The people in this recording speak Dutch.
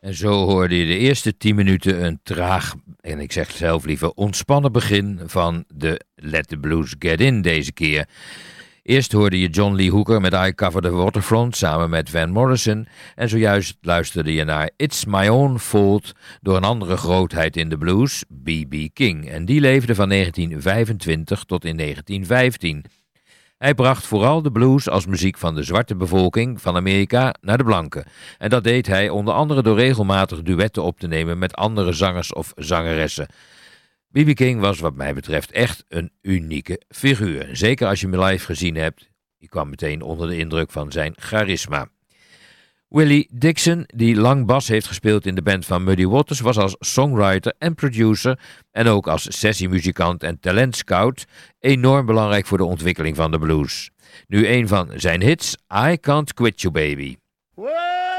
En zo hoorde je de eerste 10 minuten een traag, en ik zeg zelf liever ontspannen begin van de Let the Blues Get In deze keer. Eerst hoorde je John Lee Hooker met I Cover the Waterfront samen met Van Morrison. En zojuist luisterde je naar It's My Own Fault door een andere grootheid in de blues, B.B. King. En die leefde van 1925 tot in 1915. Hij bracht vooral de blues als muziek van de zwarte bevolking van Amerika naar de blanken. En dat deed hij onder andere door regelmatig duetten op te nemen met andere zangers of zangeressen. B.B. King was wat mij betreft echt een unieke figuur. Zeker als je hem live gezien hebt. Je kwam meteen onder de indruk van zijn charisma. Willie Dixon, die lang bas heeft gespeeld in de band van Muddy Waters, was als songwriter en producer en ook als sessiemuzikant en talentscout enorm belangrijk voor de ontwikkeling van de blues. Nu een van zijn hits, I Can't Quit You Baby. Whoa!